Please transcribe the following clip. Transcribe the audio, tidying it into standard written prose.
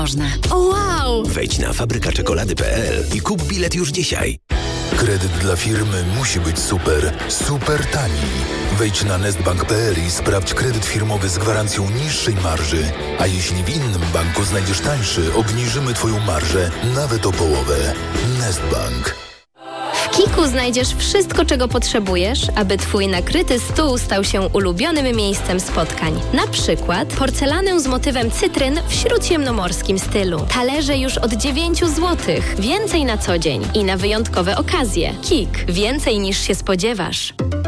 Można. O wow! Wejdź na fabrykaczekolady.pl i kup bilet już dzisiaj. Kredyt dla firmy musi być super, super tani. Wejdź na nestbank.pl i sprawdź kredyt firmowy z gwarancją niższej marży. A jeśli w innym banku znajdziesz tańszy, obniżymy Twoją marżę nawet o połowę. Nestbank. W Kiku znajdziesz wszystko, czego potrzebujesz, aby Twój nakryty stół stał się ulubionym miejscem spotkań. Na przykład porcelanę z motywem cytryn w śródziemnomorskim stylu. Talerze już od 9 zł. Więcej na co dzień i na wyjątkowe okazje. Kik. Więcej niż się spodziewasz.